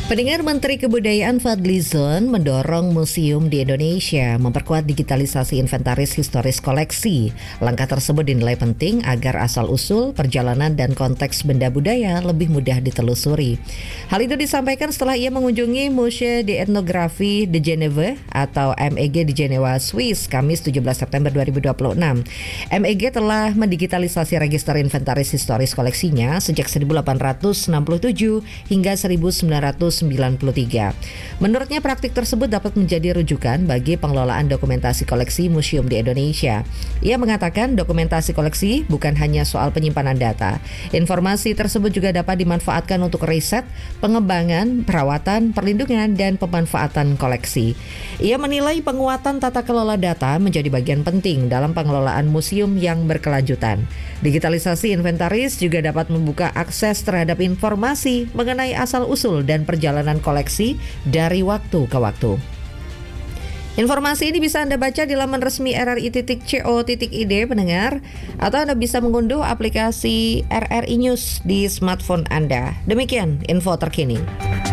Pendengar, Menteri Kebudayaan Fadlizon mendorong museum di Indonesia memperkuat digitalisasi inventaris historis koleksi. Langkah tersebut dinilai penting agar asal-usul, perjalanan, dan konteks benda budaya lebih mudah ditelusuri. Hal itu disampaikan setelah ia mengunjungi Musée d'Ethnographie de Genève atau MEG di Jenewa, Swiss, Kamis 17 September 2026. MEG telah mendigitalisasi register inventaris historis koleksinya sejak 1867 hingga 1993. Menurutnya, praktik tersebut dapat menjadi rujukan bagi pengelolaan dokumentasi koleksi museum di Indonesia. Ia mengatakan dokumentasi koleksi bukan hanya soal penyimpanan data. Informasi tersebut juga dapat dimanfaatkan untuk riset, pengembangan, perawatan, perlindungan, dan pemanfaatan koleksi. Ia menilai penguatan tata kelola data menjadi bagian penting dalam pengelolaan museum yang berkelanjutan. Digitalisasi inventaris juga dapat membuka akses terhadap informasi mengenai asal-usul dan perjalanan koleksi dari waktu ke waktu. Informasi ini bisa Anda baca di laman resmi rri.co.id, pendengar, atau Anda bisa mengunduh aplikasi RRI News di smartphone Anda. Demikian info terkini.